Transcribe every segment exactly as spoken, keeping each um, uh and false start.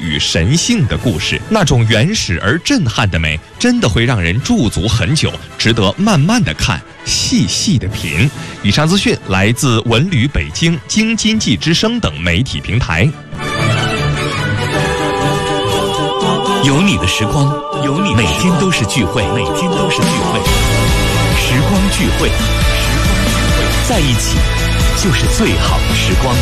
与神性的故事，那种原始而震撼的美，真的会让人驻足很久，值得慢慢的看，细细的品。以上资讯来自文旅北京、京津冀之声等媒体平台。 有你的时光，有你每天都是聚会，每天都是聚会，时光聚会，时光聚会，在一起就是最好的时光。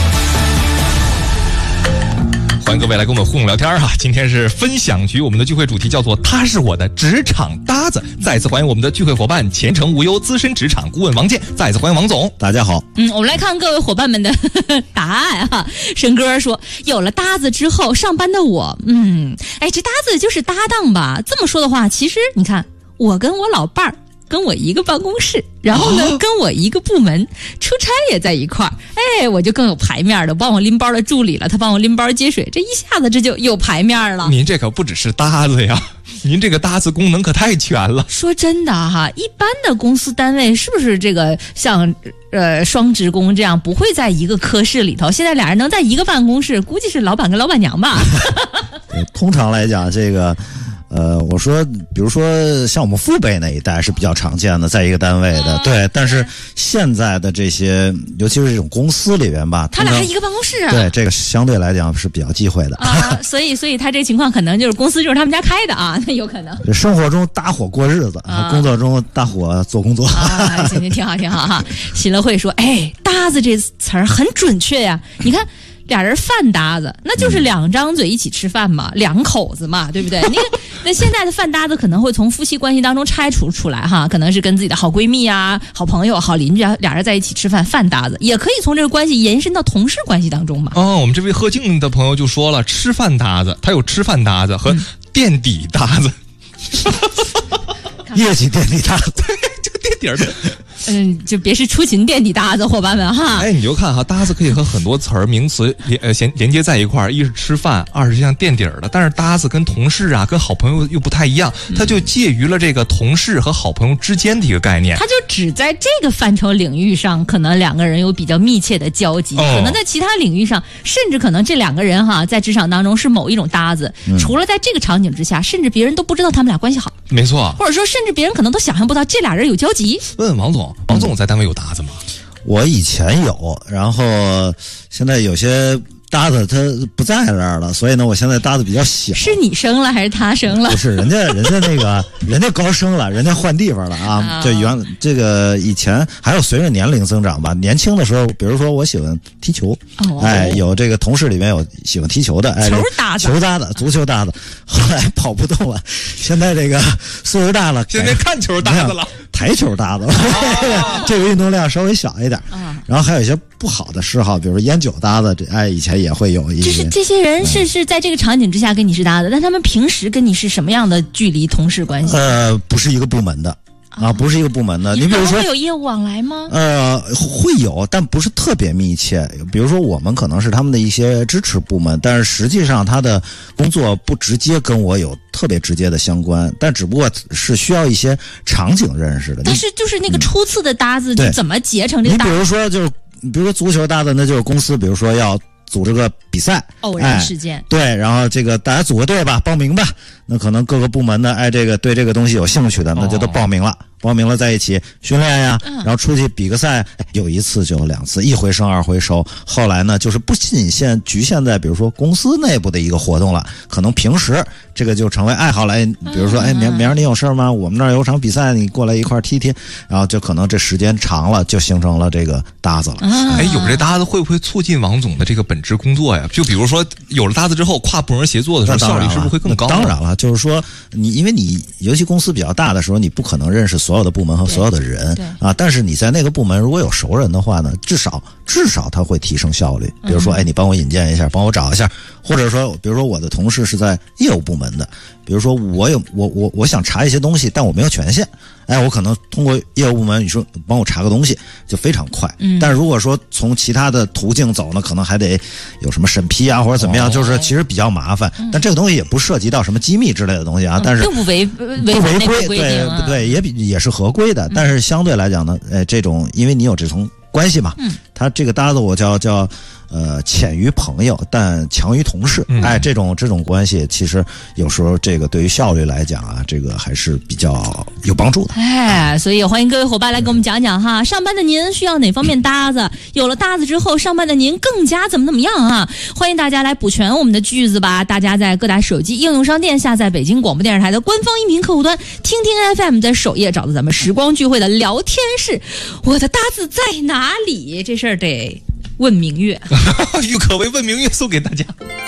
欢迎各位来跟我们互动聊天哈！今天是分享局，我们的聚会主题叫做"他是我的职场搭子"。再次欢迎我们的聚会伙伴，前程无忧资深职场顾问王健。再次欢迎王总， 大家好。 嗯，我们来看各位伙伴们的呵呵答案哈。沈哥说，有了搭子之后，上班的我，嗯，哎，这搭子就是搭档吧？这么说的话，其实你看，我跟我老伴儿。跟我一个办公室，然后呢，哦、跟我一个部门，出差也在一块儿，哎，我就更有排面了。帮我拎包的助理了，他帮我拎包接水，这一下子这就有排面了。 您这可不只是搭子呀，您这个搭子功能可太全了。 说真的哈，一般的公司单位是不是这个像呃双职工这样不会在一个科室里头？现在俩人能在一个办公室，估计是老板跟老板娘吧。 通常来讲，这个。呃，我说，比如说像我们父辈那一代是比较常见的，在一个单位的，对。但是现在的这些，尤其是这种公司里边吧， 他俩还一个办公室啊。 对，这个相对来讲是比较忌讳的啊。所以，所以他这情况可能就是公司就是他们家开的啊，那有可能。 生活中搭伙过日子，啊、工作中搭伙做工作。 啊，行行，挺好，挺好哈。喜乐会说，哎，搭子这词儿很准确呀，你看。俩人饭搭子，那就是两张嘴一起吃饭嘛，嗯、两口子嘛，对不对？那个，那现在的饭搭子可能会从夫妻关系当中拆除出来哈，可能是跟自己的好闺蜜啊、好朋友、好邻居啊，俩人在一起吃饭，饭搭子也可以从这个关系延伸到同事关系当中嘛。 哦，我们这位贺静的朋友就说了，吃饭搭子，他有吃饭搭子和垫底搭子， 嗯、业绩垫底搭子， 对，就垫底儿的。 嗯，就别是出勤垫底搭子，伙伴们哈。 哎，你就看哈，搭子可以和很多词儿、名词连呃连连接在一块儿，一是吃饭，二是像垫底儿的。但是搭子跟同事啊、跟好朋友又不太一样，它就介于了这个同事和好朋友之间的一个概念。 它就只在这个范畴领域上，可能两个人有比较密切的交集。哦、可能在其他领域上，甚至可能这两个人哈，在职场当中是某一种搭子。嗯、除了在这个场景之下，甚至别人都不知道他们俩关系好。 没错。 或者说，甚至别人可能都想象不到这俩人有交集。 问问王总。王总在单位有搭子吗？ 我以前有，然后现在有些搭子他不在这儿了，所以呢，我现在搭子比较小。 是你生了还是他生了？ 不是，人家人家那个人家高升了，人家换地方了啊。这原这个以前还有随着年龄增长吧，年轻的时候，比如说我喜欢踢球，哦、哎，有这个同事里面有喜欢踢球的，哎， 球搭子、 球搭子、足球搭子，后来跑不动了，现在这个岁数大了， 现在看球搭子了。 台球搭子，哦、这个运动量稍微小一点，嗯、然后还有一些不好的嗜好，比如说烟酒搭子，这哎以前也会有一些。 就是这些人是、嗯、是在这个场景之下跟你是搭子，但他们平时跟你是什么样的距离同事关系？ 呃，不是一个部门的。啊，不是一个部门的。你比如说， 会有业务往来吗？ 呃，会有，但不是特别密切。比如说，我们可能是他们的一些支持部门，但是实际上他的工作不直接跟我有特别直接的相关，但只不过是需要一些场景认识的。 但是就是那个初次的搭子，就怎么结成这搭子？ 你比如说，就是比如说足球搭子，那就是公司，比如说要组织个比赛， 偶然事件、哎， 对，然后这个大家组个队吧，报名吧。那可能各个部门呢，哎，这个对这个东西有兴趣的，那就都报名了。哦报名了在一起训练呀，然后出去比个赛，有一次就有两次，一回生二回熟。后来呢，就是不仅限局限在比如说公司内部的一个活动了，可能平时这个就成为爱好了。比如说，哎，明明儿你有事吗？我们那儿有场比赛，你过来一块儿踢踢。然后就可能这时间长了，就形成了这个搭子了。 哎，有这搭子会不会促进王总的这个本职工作呀？就比如说有了搭子之后，跨部门协作的时候，效率是不是会更高？ 当然了，就是说你因为你尤其公司比较大的时候，你不可能认识所有的部门和所有的人啊，但是你在那个部门如果有熟人的话呢，至少至少他会提升效率。比如说，哎，你帮我引荐一下，帮我找一下，或者说，比如说我的同事是在业务部门的，比如说我有我我我想查一些东西，但我没有权限，哎，我可能通过业务部门，你说帮我查个东西就非常快。嗯，但如果说从其他的途径走呢，可能还得有什么审批啊或者怎么样，哦、就是其实比较麻烦。嗯、但这个东西也不涉及到什么机密之类的东西啊，嗯、但是并不违不违规，对不对？也比也是合规的。嗯、但是相对来讲呢，哎，这种因为你有这层关系嘛，嗯，他这个搭子我叫叫呃浅于朋友，但强于同事。 嗯、 哎，这种这种关系，其实有时候这个对于效率来讲啊，这个还是比较有帮助的。 哎，所以欢迎各位伙伴来给我们讲讲哈，上班的您需要哪方面搭子？有了搭子之后，上班的您更加怎么怎么样啊？欢迎大家来补全我们的句子吧！大家在各大手机应用商店下载北京广播电视台的官方音频客户端，听听 F M， 在首页找到咱们时光聚会的聊天室。我的搭子在哪里？这事儿得问明月。 郁可唯问明月送给大家。